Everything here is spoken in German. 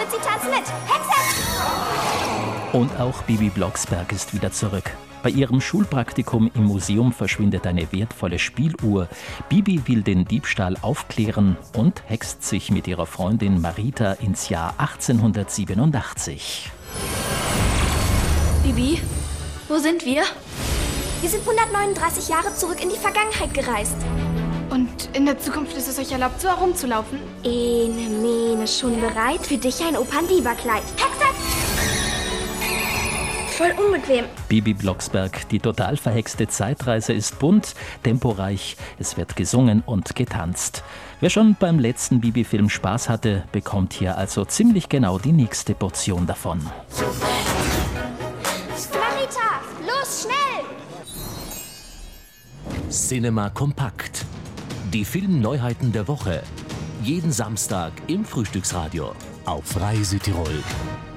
sie tanzen mit. Hexe! Und auch Bibi Blocksberg ist wieder zurück. Bei ihrem Schulpraktikum im Museum verschwindet eine wertvolle Spieluhr. Bibi will den Diebstahl aufklären und hext sich mit ihrer Freundin Marita ins Jahr 1887. Bibi, wo sind wir? Wir sind 139 Jahre zurück in die Vergangenheit gereist. Und in der Zukunft ist es euch erlaubt, so herumzulaufen? Ene, mene, schon bereit? Für dich ein Operndiva-Kleid. Hexe! Voll unbequem. Bibi Blocksberg, die total verhexte Zeitreise ist bunt, temporeich, es wird gesungen und getanzt. Wer schon beim letzten Bibi-Film Spaß hatte, bekommt hier also ziemlich genau die nächste Portion davon. Marita, los, schnell! Cinema Kompakt. Die Filmneuheiten der Woche. Jeden Samstag im Frühstücksradio auf Reise Tirol.